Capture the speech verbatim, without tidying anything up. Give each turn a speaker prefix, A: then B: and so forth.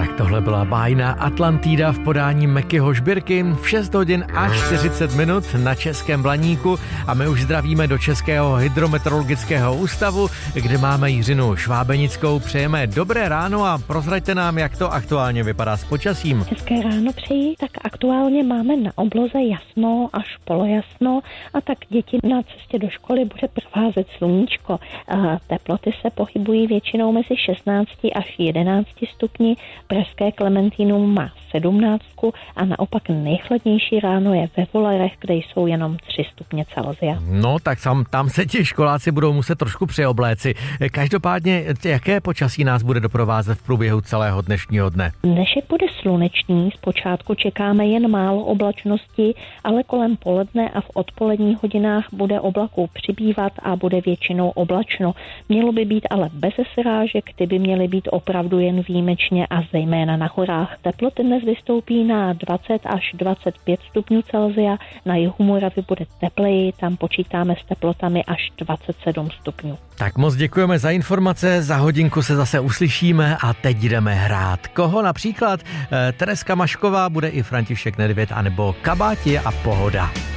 A: Tak tohle byla bájná Atlantida v podání Mekyho Žbirky v šest hodin a čtyřicet minut na Českém Blaníku a my už zdravíme do Českého hydrometeorologického ústavu, kde máme Jiřinu Švábenickou. Přejeme dobré ráno a prozraďte nám, jak to aktuálně vypadá s počasím.
B: Hezké ráno přeji, tak aktuálně máme na obloze jasno až polojasno a tak děti na cestě do školy bude provázet sluníčko. Teploty se pohybují většinou mezi šestnácti až jedenácti stupni. Pražské Klementínum má sedmnáctku a naopak nejchladnější ráno je ve Volerech, kde jsou jenom tři stupně Celsia.
A: No tak tam, tam se ti školáci budou muset trošku přeobléci. Každopádně, jaké počasí nás bude doprovázet v průběhu celého dnešního dne?
B: Dnešek bude slunečný, zpočátku čekáme jen málo oblačnosti, ale kolem poledne a v odpoledních hodinách bude oblaků přibývat a bude většinou oblačno. Mělo by být ale bez srážek, ty by měly být opravdu jen výjimečně a zejména na horách. Teploty dnes vystoupí na dvacet až dvacet pět stupňů Celsia, na jihu Moravy bude tepleji, tam počítáme s teplotami až dvacet sedm stupňů.
A: Tak moc děkujeme za informace, za hodinku se zase uslyšíme a teď jdeme hrát. Koho například? Tereska Mašková, bude i František Nedvěd anebo Kabáti a Pohoda.